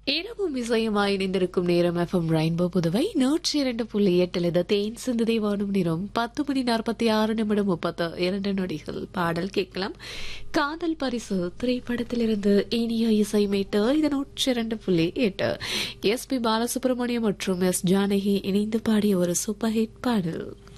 இரவும் இசையுமாய் இணைந்திருக்கும் நேரம் எஃப்எம் ரெயின்போ புதுவை 102.8 தேன் சிந்துதை வானும் நேரம் 10:46 32 நொடிகள். பாடல் கேட்கலாம். காதல் பரிசு திரைப்படத்திலிருந்து இனிய இசை மீட்டு இது 102.8. எஸ் பி பாலசுப்ரமணியம் மற்றும் எஸ் ஜானகி இணைந்து பாடிய ஒரு சூப்பர் ஹிட் பாடல்.